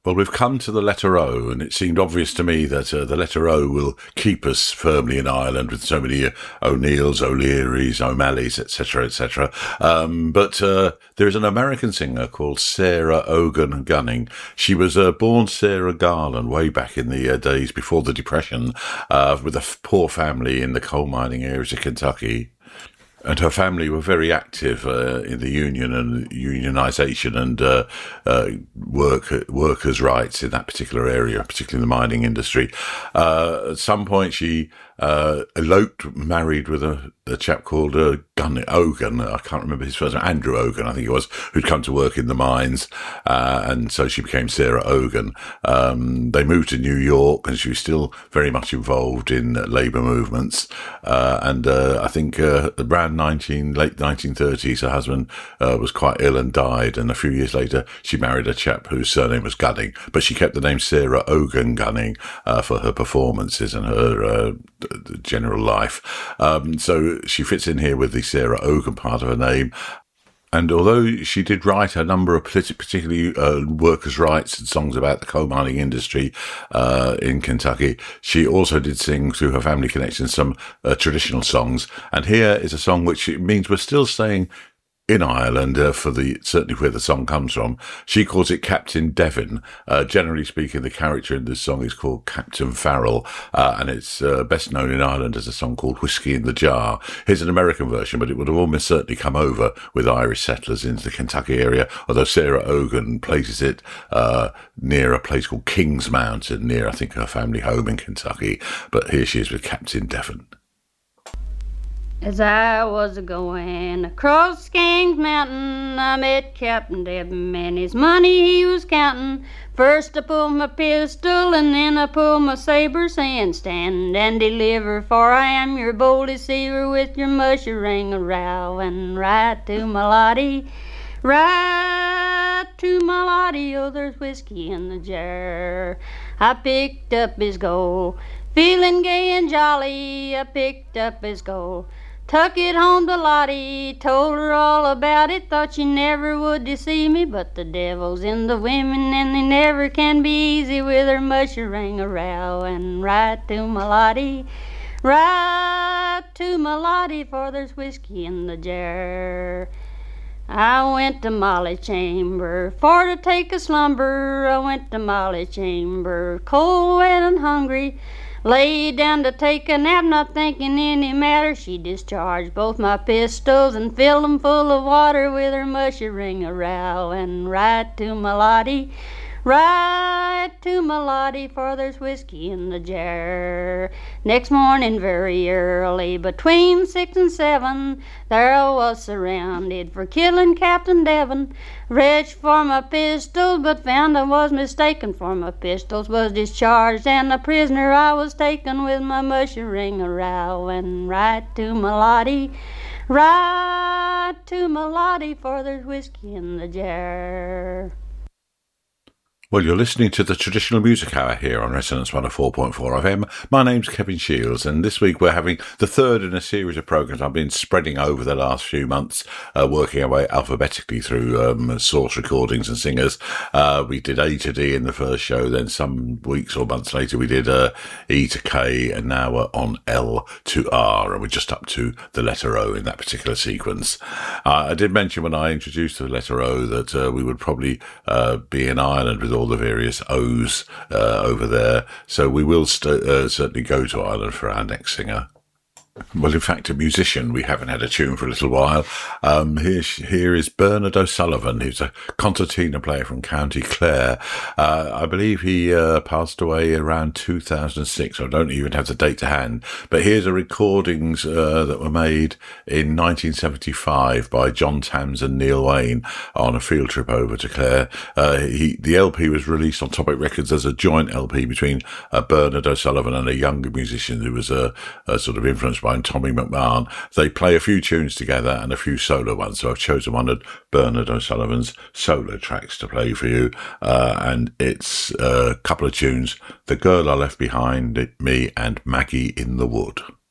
Well, we've come to the letter O, and it seemed obvious to me that the letter O will keep us firmly in Ireland with so many O'Neills, O'Learys, O'Malleys, etc., etc. But there is an American singer called Sarah Ogan Gunning. She was born Sarah Garland way back in the days before the Depression, with a poor family in the coal mining areas of Kentucky. And her family were very active in the union and unionisation and workers' rights in that particular area, particularly in the mining industry. At some point, she eloped, married with a chap called Ogan. I can't remember his first name. Andrew Ogan, I think it was, who'd come to work in the mines, and so she became Sarah Ogan. They moved to New York, and she was still very much involved in labour movements. And I think around late 1930s, her husband was quite ill and died, and a few years later, she married a chap whose surname was Gunning, but she kept the name Sarah Ogan Gunning for her performances and her general life. So she fits in here with the Sarah Ogan part of her name. And although she did write a number of particularly workers' rights and songs about the coal mining industry in Kentucky, she also did sing, through her family connection, some traditional songs. And here is a song which means we're still staying in Ireland, certainly where the song comes from. She calls it Captain Devon. Generally speaking, the character in this song is called Captain Farrell, and it's best known in Ireland as a song called Whiskey in the Jar. Here's an American version, but it would have almost certainly come over with Irish settlers into the Kentucky area, although Sarah Ogan places it near a place called Kings Mountain, near, I think, her family home in Kentucky. But here she is with Captain Devon. As I was a-going across Kings Mountain, I met Captain Devon, and his money he was counting. First I pulled my pistol, and then I pulled my saber, saying, "Stand and deliver, for I am your bold deceiver, with your mushering-a-row, and right to my lottie, right to my lottie, oh, there's whiskey in the jar." I picked up his gold, feeling gay and jolly, I picked up his gold. Took it home to Lottie, told her all about it, thought she never would deceive me, but the devil's in the women and they never can be easy with her mushering-a-row, and right to my Lottie, right to my Lottie, for there's whiskey in the jar. I went to Molly chamber for to take a slumber, I went to Molly chamber, cold, wet, and hungry. Lay down to take a nap, not thinking any matter. She discharged both my pistols and filled them full of water with her mushering-a-row, and right to my Lottie, right to my Lottie, for there's whiskey in the jar. Next morning very early, between 6 and 7, there I was surrounded for killing Captain Devon. Reached for my pistols, but found I was mistaken, for my pistols was discharged, and a prisoner I was taken with my mushering-a-row, and right to my Lottie, right to my Lottie, for there's whiskey in the jar. Well, you're listening to the Traditional Music Hour here on Resonance 104.4 FM. My name's Kevin Shields, and this week we're having the third in a series of programmes I've been spreading over the last few months, working our way alphabetically through source recordings and singers. We did A to D in the first show, then some weeks or months later we did E to K, and now we're on L to R, and we're just up to the letter O in that particular sequence. I did mention when I introduced the letter O that we would probably be in Ireland with all the various O's over there, so we will certainly go to Ireland for our next singer. Well, in fact, a musician. We haven't had a tune for a little while. Here is Bernard O'Sullivan, who's a concertina player from County Clare. I believe he passed away around 2006. I don't even have the date to hand. But here's the recordings that were made in 1975 by John Tams and Neil Wayne on a field trip over to Clare. The LP was released on Topic Records as a joint LP between Bernard O'Sullivan and a younger musician who was sort of influenced by Tommy McMahon. They play a few tunes together and a few solo ones, so I've chosen one of Bernard O'Sullivan's solo tracks to play for you, and it's a couple of tunes: The Girl I Left Behind Me and Maggie in the Wood.